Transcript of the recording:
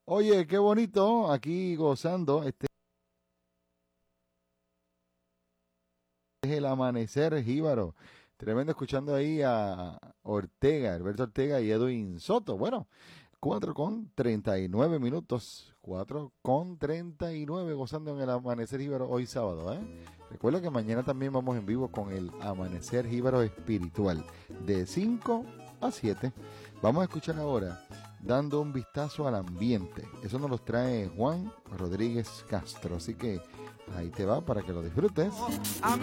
Oye, qué bonito, aquí gozando. Este es el amanecer jíbaro. Tremendo escuchando ahí a Ortega, Alberto Ortega y Edwin Soto. Bueno, 4:39. 4:39 gozando en el amanecer jíbaro hoy sábado, ¿eh? Recuerda que mañana también vamos en vivo con el amanecer jíbaro espiritual de 5 a 7. Vamos a escuchar ahora dando un vistazo al ambiente. Eso nos los trae Juan Rodríguez Castro. Así que ahí te va para que lo disfrutes.